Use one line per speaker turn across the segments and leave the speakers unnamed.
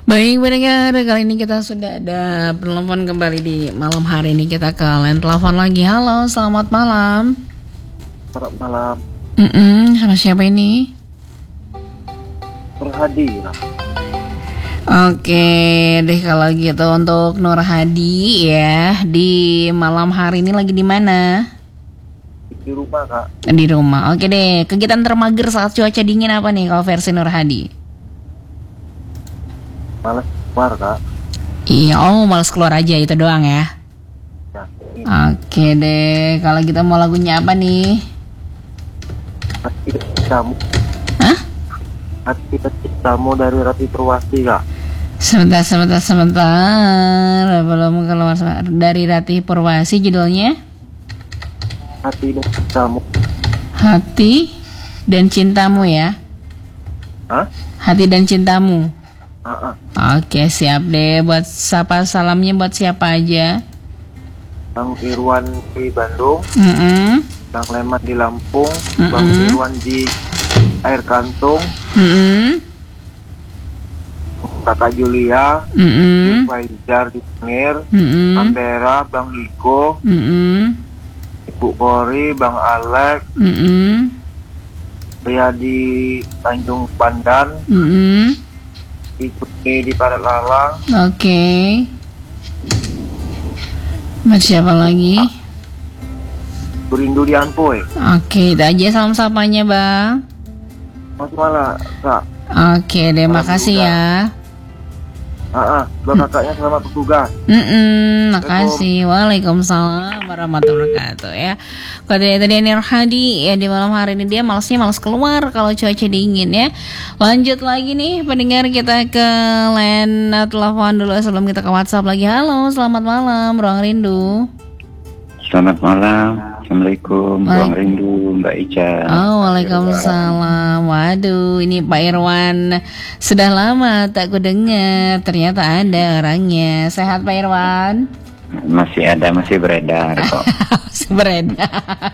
Baik pendengar, kali ini kita sudah ada penelpon kembali di malam hari ini. Kita ke line telepon lagi. Halo, selamat malam.
Selamat malam.
Sama siapa ini?
Nur Hadi.
Oke deh kalau gitu untuk Nur Hadi ya. Di malam hari ini lagi di mana?
Di rumah, Kak.
Di rumah. Oke deh, kegiatan termager saat cuaca dingin apa nih kalau versi Nur Hadi?
Malas keluar, Kak.
Iya, males keluar aja itu doang ya.
Ya,
Oke deh, kalau kita mau lagunya apa nih?
hati kamu.
Hah?
Hati kamu dari Rati Purwasti, Kak.
Sebentar. Belum keluar dari Ratih Purwasi, judulnya
Hati dan kamu.
Hati dan Cintamu ya.
Hah?
Hati dan Cintamu.
Oke.
Siap deh. Buat siapa salamnya, buat siapa aja?
Bang Irwan di Bandung, Bang Leman di Lampung, Bang Irwan di Air Kantung, Kakak Julia, Faizar di Tengir, Ambera, Bang Iko, Ibu Kori, Bang Alek, Ria di Tanjung Pandan, Ikuti di Padat Lalang.
Oke. Buat siapa lagi?
Berindu di Ampoy.
Oke, itu aja salam sapanya bang.
Mas malah, Kak.
Oke deh, makasih ya.
Buat kakaknya selamat bertugas.
Makasih. Waalaikumsalam warahmatullahi wabarakatuh ya. Kata tadi Nur Hadi ya, di malam hari ini dia malas keluar kalau cuaca dingin ya. Lanjut lagi nih pendengar, kita ke line telepon dulu sebelum kita ke WhatsApp lagi. Halo, selamat malam Ruang Rindu.
Selamat malam. Assalamualaikum, Ruang Rindu, Mbak Ica.
Waalaikumsalam. Waduh, ini Pak Irwan sudah lama tak kudengar. Ternyata ada orangnya. Sehat Pak Irwan?
Masih ada, masih beredar kok.
Masih beredar.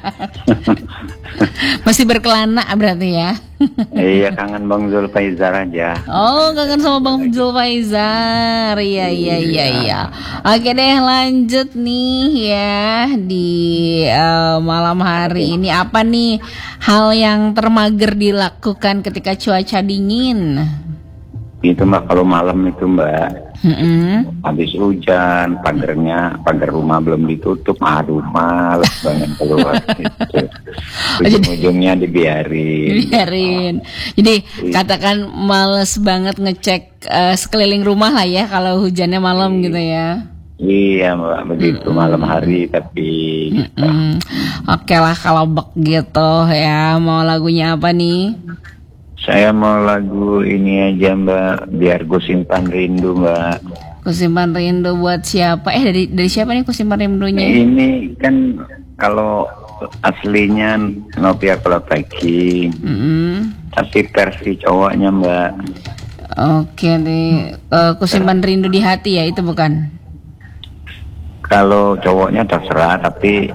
Masih berkelana berarti ya.
Iya, kangen Bang Zulfaizar aja.
Oh, kangen sama Bang Zulfaizar. Iya. Oke deh, lanjut nih ya di malam hari ini. Apa nih hal yang termager dilakukan ketika cuaca dingin?
Itu Mbak, kalau malam itu Mbak, habis hujan, pagar rumah belum ditutup, aduh males banget keluar gitu. Ujung-ujungnya dibiarin.
Jadi katakan males banget ngecek sekeliling rumah lah ya kalau hujannya malam gitu ya.
Iya Mbak, begitu malam hari tapi gitu.
Oke lah kalau begitu ya. Mau lagunya apa nih?
Saya mau lagu ini aja Mbak, biar gue simpan rindu Mbak.
Kusimpan rindu buat siapa? Dari siapa nih kusimpan rindunya?
Ini kan kalau aslinya Novia Kolotaki, tapi versi cowoknya Mbak.
Oke nih, kusimpan rindu di hati ya, itu bukan?
Kalau cowoknya terserah, tapi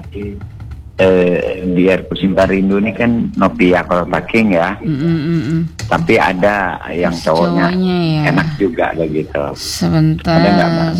biar kusimpan rindu ini kan Novia Kolotaki ya. Tapi ada yang cowoknya ya. Enak juga begitu.
Sebentar.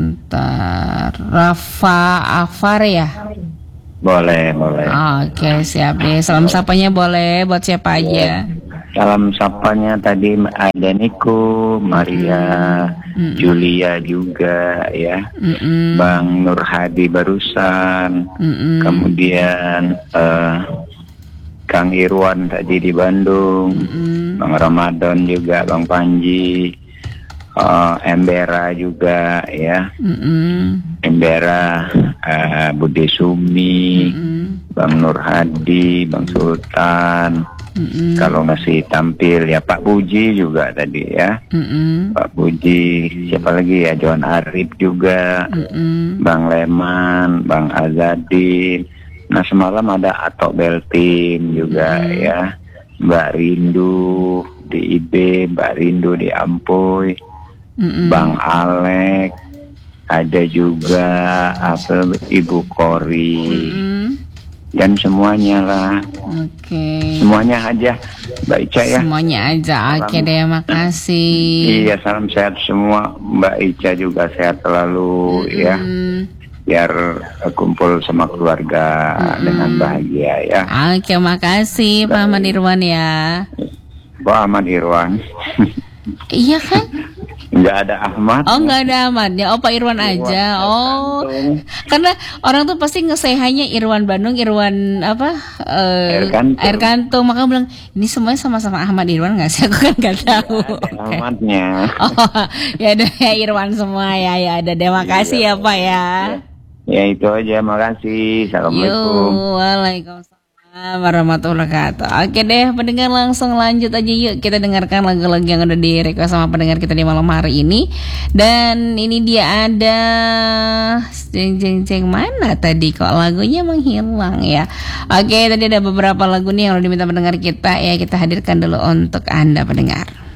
Rafa Afar ya?
Boleh.
Oke, siap deh. Salam sapanya boleh buat siapa aja?
Salam sapanya tadi ada Niko, Maria, Julia juga ya, Bang Nur Hadi barusan, kemudian Kang Irwan tadi di Bandung, Bang Ramadan juga, Bang Panji, Embera juga ya, Embera, Budi Sumi, Bang Nur Hadi, Bang Sultan. Kalau masih tampil ya Pak Puji juga tadi ya, Pak Puji, siapa lagi ya, John Arif juga, Bang Leman, Bang Azadin. Nah semalam ada Atok Beltim juga ya, Mbak Rindu di IB, Mbak Rindu di Ampoy, Bang Alek, ada juga Ibu Kori. dan semuanya lah.
Oke.
Semuanya aja, Mbak Ica ya.
Semuanya aja. Oke deh, makasih.
Iya, salam sehat semua. Mbak Ica juga sehat selalu ya. Biar kumpul sama keluarga dengan bahagia ya.
Oke, makasih Pak Ahmad Irwan ya.
Pak Ahmad Irwan.
Iya kan?
Nggak ada Ahmad.
Oh, nggak ada Ahmad ya. Oh, Pak Irwan aja. Oh, karena orang tuh pasti nge-say-nya Irwan Bandung, Irwan apa? Air Kantung. Maka bilang ini semuanya sama-sama Ahmad Irwan nggak sih? Aku kan nggak tahu.
Ahmadnya.
Oh, ya ada ya Irwan semua ya. Ya ada. Terima kasih ya Pak ya.
Ya itu aja. Makasih. Assalamualaikum.
Waalaikumsalam warahmatullahi wabarakatuh. Oke deh, pendengar langsung lanjut aja yuk. Kita dengarkan lagu-lagu yang udah di request sama pendengar kita di malam hari ini. Dan ini dia ada jeng mana tadi kok lagunya menghilang ya. Oke, tadi ada beberapa lagu nih yang udah diminta pendengar kita ya. Kita hadirkan dulu untuk Anda pendengar.